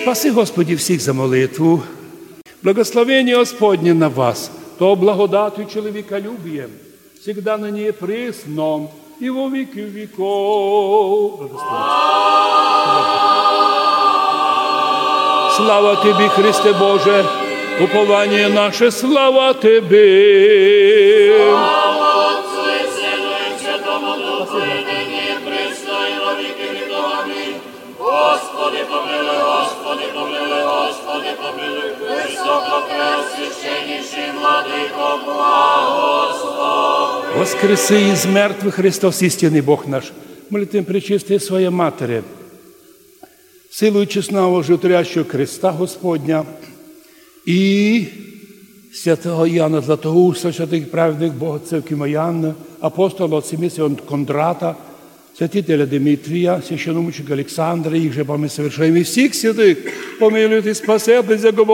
Спаси, Господи, всіх за молитву. Благословение Господне на вас, то благодатью человеколюбием, всегда на ней пресно и во веки веков. Слава Тебе, Христе Боже, упование наше, слава Тебе. Господи, помилуй, Господи, помилуй, Господи, помилуй, високопреосвященнейший владыко, благослови. Воскреси из мертвых, Христос, истинный Бог наш, молитвим пречистой Своей Матери, силою честного животворящего креста Господня и святого Иоанна Златоуста, святых праведных Бога Церкви Моянна, апостола от семейства Кондрата, святителя Дмитрия, священномученика Александра, их же помимо совершаем и всех святых, помилуй и спаси,